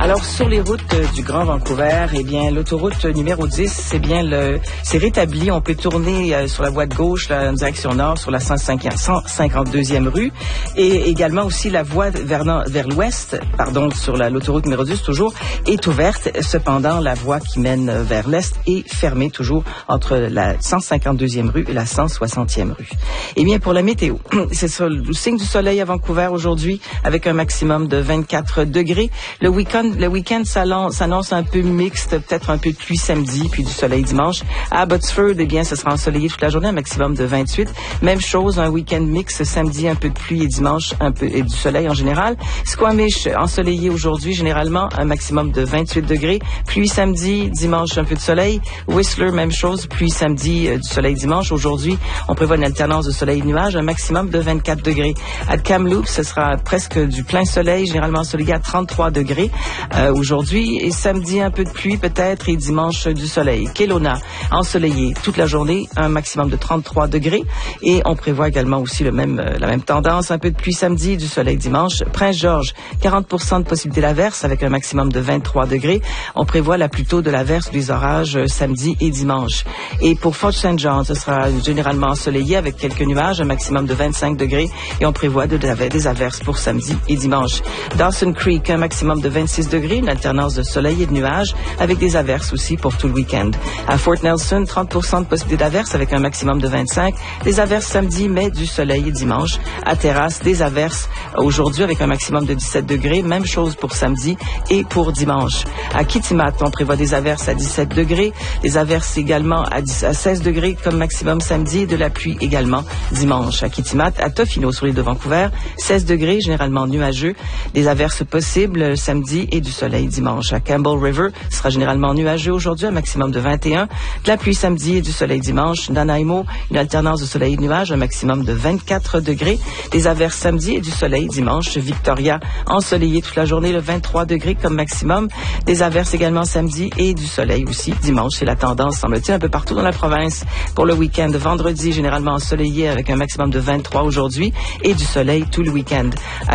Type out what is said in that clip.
Alors, sur les routes du Grand Vancouver, eh bien, l'autoroute numéro 10, c'est rétabli. On peut tourner sur la voie de gauche, là, en direction nord, sur la 152e rue. Et également aussi la voie vers l'ouest, sur l'autoroute numéro 10, toujours, est ouverte. Cependant, la voie qui mène vers l'est est fermée, toujours, entre la 152e rue et la 160e rue. Eh bien, pour la météo, c'est ça, le signe du soleil à Vancouver aujourd'hui, avec un maximum de 24 degrés. Le week-end s'annonce un peu mixte, peut-être un peu de pluie samedi, puis du soleil dimanche. À Abbotsford, eh bien, ce sera ensoleillé toute la journée, un maximum de 28. Même chose, un week-end mixte, samedi, un peu de pluie et dimanche, et du soleil en général. Squamish, ensoleillé aujourd'hui, généralement, un maximum de 28 degrés. Pluie samedi, dimanche, un peu de soleil. Whistler, même chose, pluie samedi, du soleil dimanche. Aujourd'hui, on prévoit une alternance de soleil et de nuages, un maximum de 24 degrés. À Kamloops, ce sera presque du plein soleil, généralement ensoleillé à 33 degrés. Aujourd'hui, et samedi, un peu de pluie peut-être, et dimanche, du soleil. Kelowna, ensoleillé toute la journée, un maximum de 33 degrés. Et on prévoit également aussi la même tendance, un peu de pluie samedi, du soleil dimanche. Prince-Georges, 40% de possibilité d'averse avec un maximum de 23 degrés. On prévoit la plutôt de l'averse, des orages samedi et dimanche. Et pour Fort St. John, ce sera généralement ensoleillé avec quelques nuages, un maximum de 25 degrés. Et on prévoit des averses pour samedi et dimanche. Dawson Creek, un maximum de 26 degrés, une alternance de soleil et de nuages, avec des averses aussi pour tout le week-end. À Fort Nelson, 30% de possibilité d'averse avec un maximum de 25. Des averses samedi, mais du soleil et dimanche. À Terrasse, des averses aujourd'hui avec un maximum de 17 degrés. Même chose pour samedi et pour dimanche. À Kitimat, on prévoit des averses à 17 degrés. Des averses également à 16 degrés comme maximum samedi et de la pluie également dimanche. À Kitimat, à Tofino, sur l'île de Vancouver, 16 degrés, généralement nuageux. Des averses possibles samedi et du soleil dimanche. À Campbell River, ce sera généralement nuageux aujourd'hui, un maximum de 21. De la pluie samedi et du soleil dimanche. Nanaimo, une alternance de soleil et de nuages, un maximum de 24 degrés. Des averses samedi et du soleil dimanche. Victoria, ensoleillé toute la journée, le 23 degrés comme maximum. Des averses également samedi et du soleil aussi dimanche. C'est la tendance, semble-t-il, un peu partout dans la province. Pour le week-end, vendredi, généralement ensoleillé avec un maximum de 23 aujourd'hui et du soleil tout le week-end.